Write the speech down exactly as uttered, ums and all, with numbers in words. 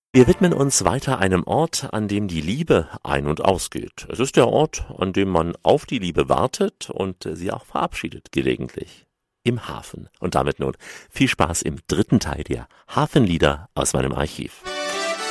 Wir widmen uns weiter einem Ort, an dem die Liebe ein- und ausgeht. Es ist der Ort, an dem man auf die Liebe wartet und sie auch verabschiedet, gelegentlich. Im Hafen. Und damit nun viel Spaß im dritten Teil der Hafenlieder aus meinem Archiv.